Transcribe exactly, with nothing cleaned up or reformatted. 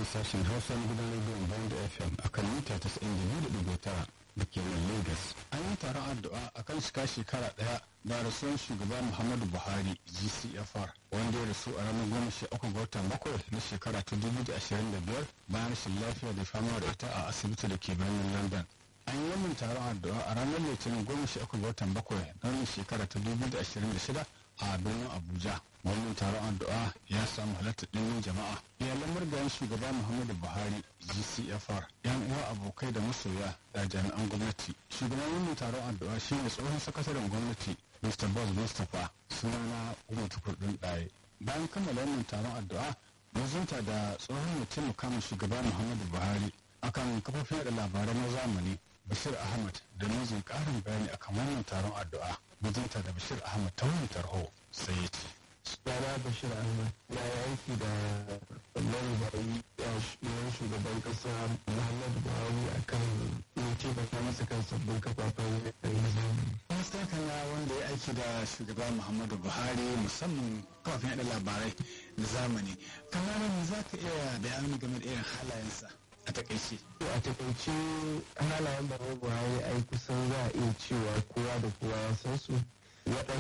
sashen Hausa na gidan rediyon Bond F M a kan mita tasa'in da biyu da ɗigo tara da ke nan Lagos. An yi taron addu'a a kan shika shekara ɗaya da rasuwar shugaba Muhammadu Buhari G C F R wanda ya rasu a ranar goma sha uku ga watan bakwai na shekara ta dubu da ashirin da biyar bayan rashin lafiya da fama da ita a asibiti da ke birnin London. An yi wannan taron addu'a a ranar Litinin goma sha uku ga watan bakwai na wannan shekara ta dubu da ashirin da shida a birnin Abuja. Wannan taron addu'a ya samu halartar ɗimbin jama'a. Iyalan murgayen shugaba Muhammadu Buhari G C F R, yan uwa abokai da masoya da jami'an gwamnati. Shugaban wannan taron addu'a shine tsohon sakataren gwamnati Mister Boss Mustapha, sunana Umar Tukur ɗaya. Bayan kammala wannan taron addu'a, mun zanta da tsohon mutum mukamin shugaba Muhammadu Buhari akan kafofin yaɗa labarai na zamani Bashir Ahmad da mijin ƙarin bayani akan wannan taron addu'a. Mijinta da Bashir Ahmad ta wani tarho sai ya ce. Sunana Bashir Ahmad ya yi aiki da marigayi yawan shugaban ƙasa Muhammadu Buhari a kan yin taimaka masa kan sabbin kafafen yaɗa zamani. Minista kana wanda ya aiki da shugaba Muhammadu Buhari musamman kafafen yaɗa labarai na zamani. Kamar me za ka iya bayani game da irin halayensa a takaice? A takaice halayen Baba Buhari ai kusan za a iya cewa kowa da kowa ya san su.